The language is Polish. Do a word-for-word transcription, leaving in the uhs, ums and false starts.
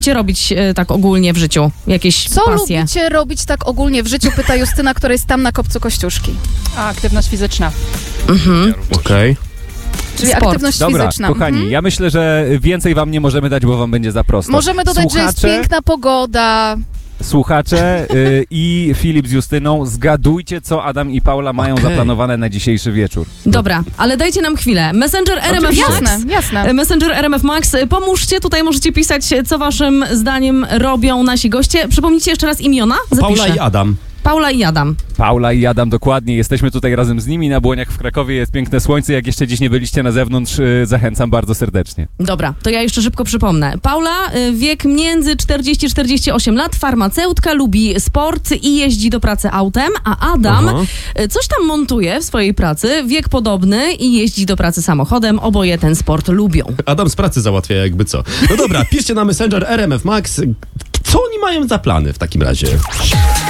lubicie robić e, tak ogólnie w życiu? Jakieś Co pasje? lubicie robić tak ogólnie w życiu? Pyta Justyna, która jest tam na kopcu Kościuszki. A, aktywność fizyczna. Mhm. Okej. Czyli Sport. aktywność Dobra, fizyczna. kochani, Mhm. ja myślę, że więcej wam nie możemy dać, bo wam będzie za prosto. Możemy dodać, że jest Słuchacze- piękna pogoda. Słuchacze y, i Filip z Justyną, zgadujcie, co Adam i Paula mają Okej. zaplanowane na dzisiejszy wieczór. Dobra, ale dajcie nam chwilę. Messenger R M F Jasne, Max. jasne. Messenger R M F Max, pomóżcie, tutaj możecie pisać, co waszym zdaniem robią nasi goście. Przypomnijcie jeszcze raz imiona? Zapiszę. Paula i Adam. Paula i Adam. Paula i Adam, dokładnie. Jesteśmy tutaj razem z nimi na Błoniach w Krakowie. Jest piękne słońce. Jak jeszcze dziś nie byliście na zewnątrz, y, zachęcam bardzo serdecznie. Dobra, to ja jeszcze szybko przypomnę. Paula, y, wiek między czterdzieści czterdzieści osiem lat, farmaceutka, lubi sport i jeździ do pracy autem, a Adam Aha. y, coś tam montuje w swojej pracy, wiek podobny i jeździ do pracy samochodem. Oboje ten sport lubią. Adam z pracy załatwia jakby co. No dobra, piszcie na Messenger R M F Max. Co oni mają za plany w takim razie?